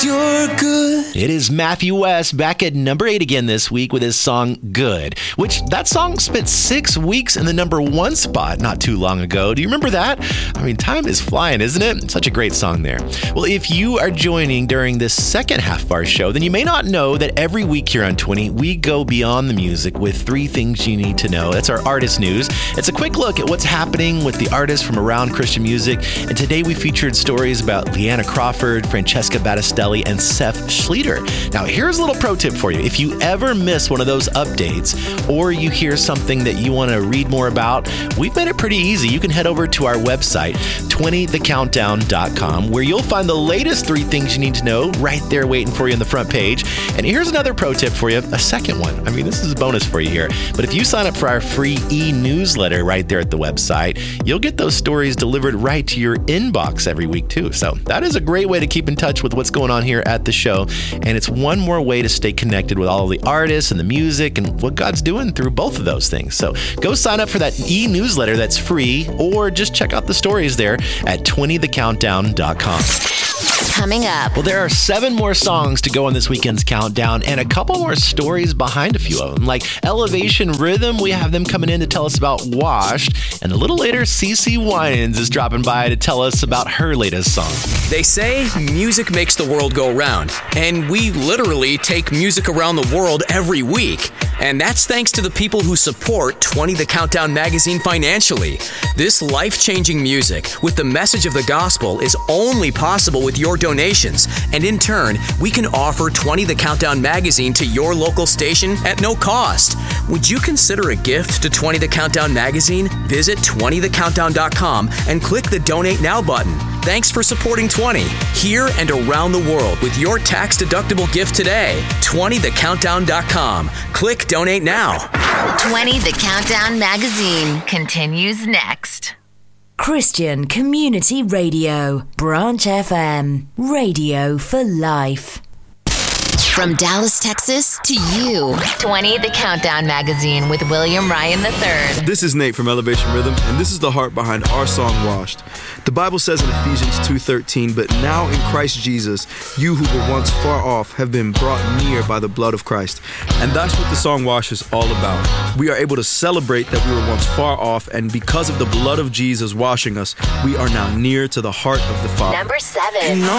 you're good. It is Matthew West back at number 8 again this week with his song Good, which that song spent 6 weeks in the number 1 spot not too long ago. Do you remember that? I mean, time is flying, isn't it? Such a great song there. Well, if you are joining during this second half of our show, then you may not know that every week here on 20, we go beyond the music with 3 things you need to know. That's our artist news. It's a quick look at what's happening with the artists from around Christian music. And today we featured stories about Leanna Crawford, Francesca Battistelli, and Seth Schleter. Now, here's a little pro tip for you. If you ever miss one of those updates or you hear something that you want to read more about, we've made it pretty easy. You can head over to our website, 20thecountdown.com, where you'll find the latest 3 things you need to know right there waiting for you on the front page. And here's another pro tip for you, a second one. I mean, this is a bonus for you here. But if you sign up for our free e-newsletter right there at the website, you'll get those stories delivered right to your inbox every week too. So that is a great way to keep in touch with what's going on here at the show. And it's one more way to stay connected with all of the artists and the music and what God's doing through both of those things. So go sign up for that e-newsletter that's free, or just check out the stories there at 20thecountdown.com. Coming up. Well, there are 7 more songs to go on this weekend's countdown and a couple more stories behind a few of them. Like Elevation Rhythm, we have them coming in to tell us about Washed. And a little later, CeCe Winans is dropping by to tell us about her latest song. They say music makes the world go round, and we literally take music around the world every week. And that's thanks to the people who support 20 The Countdown magazine financially. This life-changing music with the message of the gospel is only possible with your donations. And in turn, we can offer 20 The Countdown magazine to your local station at no cost. Would you consider a gift to 20 The Countdown magazine? Visit 20thecountdown.com and click the Donate Now button. Thanks for supporting 20 here and around the world with your tax-deductible gift today. 20thecountdown.com. Click Donate Now. 20 The Countdown magazine continues next. Christian Community Radio, Branch FM, radio for life. From Dallas, Texas to you. 20 The Countdown magazine with William Ryan III. This is Nate from Elevation Rhythm, and this is the heart behind our song, Washed. The Bible says in Ephesians 2:13, "But now in Christ Jesus, you who were once far off have been brought near by the blood of Christ." And that's what the song Wash is all about. We are able to celebrate that we were once far off, and because of the blood of Jesus washing us, we are now near to the heart of the Father. Number 7.